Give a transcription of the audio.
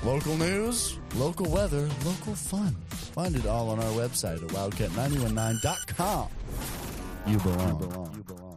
Local news, local weather, local fun. Find it all on our website at wildcat919.com. You belong.